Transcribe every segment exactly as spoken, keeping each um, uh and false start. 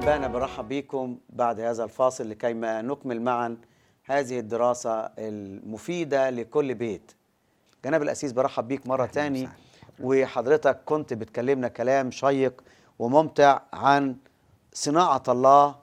أحبائنا برحب بكم بعد هذا الفاصل لكيما نكمل معا هذه الدراسة المفيدة لكل بيت. جناب الأسيس برحب بيك مرة تاني، وحضرتك كنت بتكلمنا كلام شيق وممتع عن صناعة الله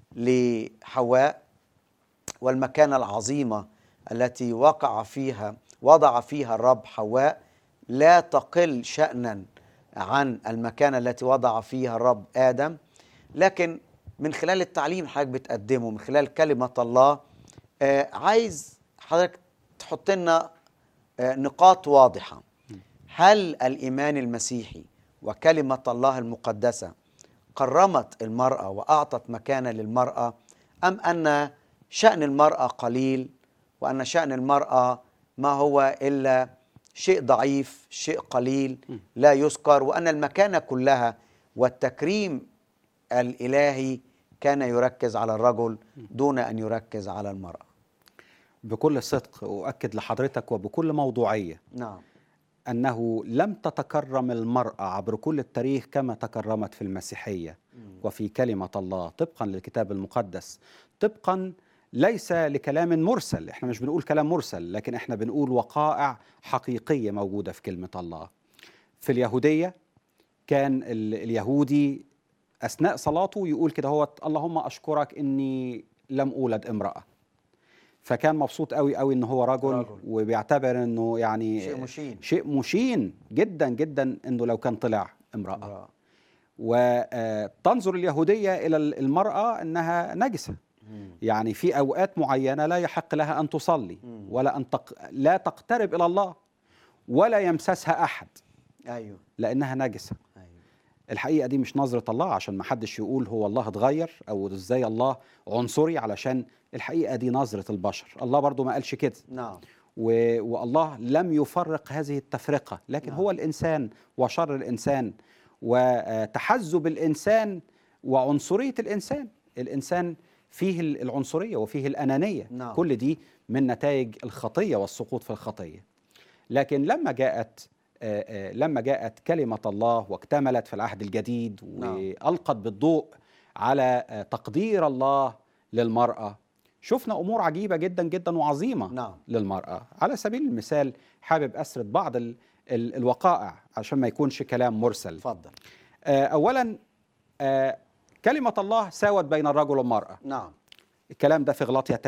لحواء والمكانة العظيمة التي وقع فيها وضع فيها الرب حواء، لا تقل شأنا عن المكانة التي وضع فيها الرب آدم. لكن من خلال التعليم حضرتك بتقدمه من خلال كلمة الله، آه عايز حضرتك تحط لنا آه نقاط واضحة. هل الإيمان المسيحي وكلمة الله المقدسة كرمت المرأة وأعطت مكانة للمرأة، أم أن شأن المرأة قليل وأن شأن المرأة ما هو إلا شيء ضعيف، شيء قليل لا يذكر، وأن المكانة كلها والتكريم الإلهي كان يركز على الرجل دون أن يركز على المرأة؟ بكل صدق أؤكد لحضرتك وبكل موضوعية نعم أنه لم تتكرم المرأة عبر كل التاريخ كما تكرمت في المسيحية وفي كلمة الله طبقا للكتاب المقدس، طبقا ليس لكلام مرسل. احنا مش بنقول كلام مرسل، لكن احنا بنقول وقائع حقيقية موجودة في كلمة الله. في اليهودية كان اليهودي أثناء صلاته يقول كده: هو اللهم أشكرك إني لم أولد امرأة. فكان مبسوط قوي قوي إن هو رجل, رجل. وبيعتبر إنه يعني شيء مشين شيء مشين جدا جدا إنه لو كان طلع امرأة, امرأة. وتنظر اليهودية إلى المرأة أنها نجسة. مم. يعني في أوقات معينة لا يحق لها أن تصلي مم. ولا أن تق... لا تقترب إلى الله ولا يمسسها أحد. أيوه. لأنها نجسة. أيوه. الحقيقة دي مش نظرة الله، عشان ما حدش يقول هو الله اتغير أو إزاي الله عنصري، علشان الحقيقة دي نظرة البشر. الله برضو ما قالش كده. نعم. و... والله لم يفرق هذه التفرقة، لكن نعم. هو الإنسان وشر الإنسان وتحزب الإنسان وعنصرية الإنسان. الإنسان فيه العنصرية وفيه الأنانية. نعم. كل دي من نتائج الخطية والسقوط في الخطية. لكن لما جاءت آآ آآ لما جاءت كلمة الله واكتملت في العهد الجديد وألقت بالضوء على تقدير الله للمرأة، شفنا أمور عجيبة جدا جدا وعظيمة نعم. للمرأة. على سبيل المثال حابب أسرد بعض ال ال الوقائع عشان ما يكونش كلام مرسل. فضل. أولا كلمة الله ساوت بين الرجل والمرأة. نعم. الكلام ده في غلاطية